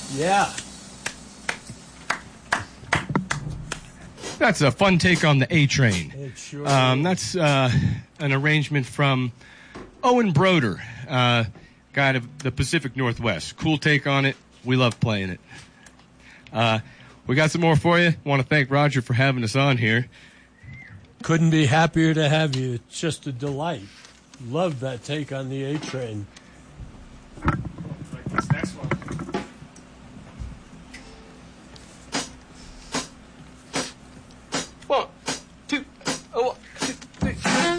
Yeah. That's a fun take on the A Train. It sure That's an arrangement from Owen Broder, guy of the Pacific Northwest. Cool take on it. We love playing it. We got some more for you. Want to thank Roger for having us on here. Couldn't be happier to have you. It's just a delight. Love that take on the A Train.